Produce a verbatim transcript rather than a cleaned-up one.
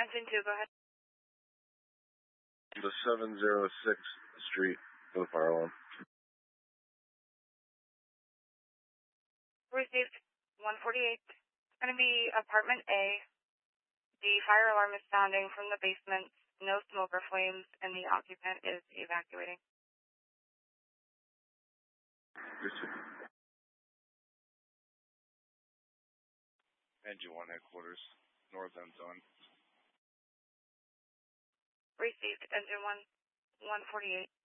Engine two, go ahead. The seven oh sixth Street for the fire alarm. Received. one forty-eight. It's going to be apartment A. The fire alarm is sounding from the basement. No smoke or flames, and the occupant is evacuating. Yes, sir. Engine one headquarters, north end zone. Received. Engine one, one forty-eight.